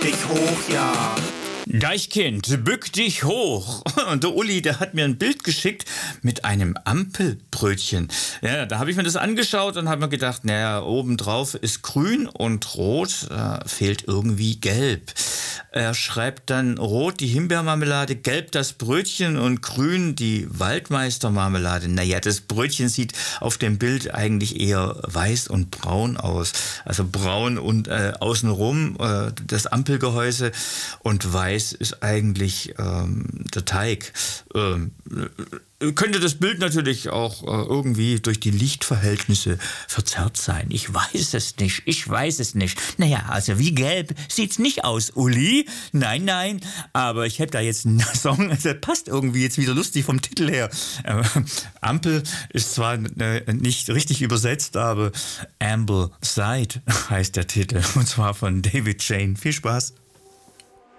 dich hoch, ja. Deichkind, bück dich hoch. Und der Uli, der hat mir ein Bild geschickt mit einem Ampelbrötchen. Ja, da habe ich mir das angeschaut und habe mir gedacht, naja, obendrauf ist grün und rot, fehlt irgendwie gelb. Er schreibt dann rot die Himbeermarmelade, gelb das Brötchen und grün die Waldmeistermarmelade. Naja, das Brötchen sieht auf dem Bild eigentlich eher weiß und braun aus. Also braun und außenrum das Ampelgehäuse und weiß ist eigentlich der Teig. Könnte das Bild natürlich auch irgendwie durch die Lichtverhältnisse verzerrt sein. Ich weiß es nicht. Naja, also wie gelb sieht's nicht aus, Uli. Nein, aber ich hätte da jetzt einen Song, der passt irgendwie jetzt wieder lustig vom Titel her. Ampel ist zwar nicht richtig übersetzt, aber Ambleside heißt der Titel. Und zwar von David Jane. Viel Spaß.